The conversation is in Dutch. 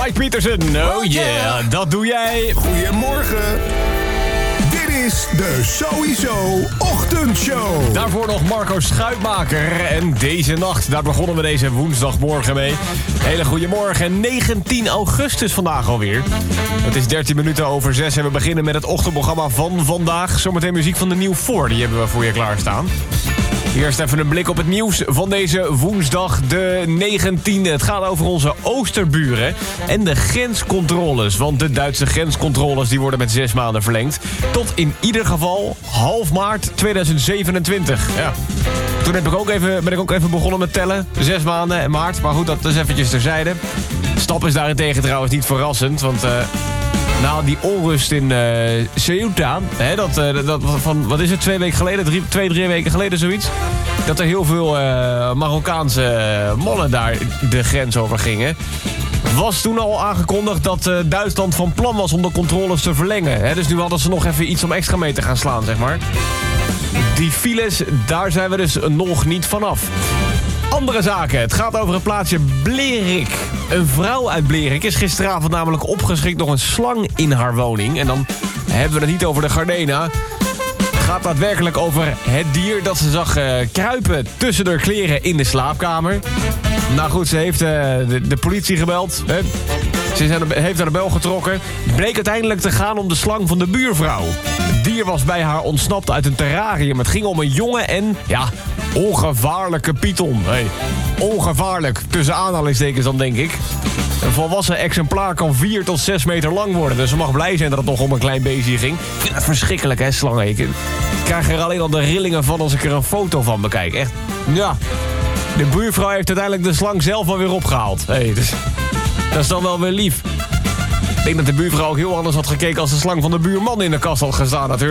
Mike Pietersen, oh yeah, dat doe jij. Goedemorgen. Dit is de Sowieso Ochtendshow. Daarvoor nog Marco Schuitmaker. En deze nacht, daar begonnen we deze woensdagmorgen mee. Hele goede morgen. 19 augustus vandaag alweer. Het is 13 minuten over 6 en we beginnen met het ochtendprogramma van vandaag. Zometeen muziek van de Nieuw 4, die hebben we voor je klaarstaan. Eerst even een blik op het nieuws van deze woensdag de 19e. Het gaat over onze oosterburen en de grenscontroles. Want de Duitse grenscontroles die worden met 6 maanden verlengd. Tot in ieder geval half maart 2027. Ja. Toen ben ik ook even begonnen met tellen. 6 maanden en maart. Maar goed, dat is eventjes terzijde. Stap is daarentegen trouwens niet verrassend. Want die onrust in Ceuta, van, wat is het, 2 weken geleden, 2-3 weken geleden zoiets. Dat er heel veel Marokkaanse mannen daar de grens over gingen. Was toen al aangekondigd dat Duitsland van plan was om de controles te verlengen. Hè? Dus nu hadden ze nog even iets om extra mee te gaan slaan, zeg maar. Die files, daar zijn we dus nog niet vanaf. Andere zaken. Het gaat over het plaatsje Blerik. Een vrouw uit Blerik is gisteravond namelijk opgeschrikt door een slang in haar woning. En dan hebben we het niet over de Gardena. Het gaat daadwerkelijk over het dier dat ze zag kruipen tussen haar kleren in de slaapkamer. Nou goed, ze heeft de politie gebeld. Ze heeft aan de bel getrokken. Bleek uiteindelijk te gaan om de slang van de buurvrouw. Het dier was bij haar ontsnapt uit een terrarium. Het ging om een jonge en, ongevaarlijke python. Hey, ongevaarlijk, tussen aanhalingstekens dan, denk ik. Een volwassen exemplaar kan 4 tot 6 meter lang worden. Dus ze mag blij zijn dat het nog om een klein beestje ging. Ik vind het verschrikkelijk, hè, slangen. Ik krijg er alleen al de rillingen van als ik er een foto van bekijk. Echt, ja. De buurvrouw heeft uiteindelijk de slang zelf wel weer opgehaald. Hey, dus dat is dan wel weer lief. Ik denk dat de buurvrouw ook heel anders had gekeken als de slang van de buurman in de kast had gestaan natuurlijk.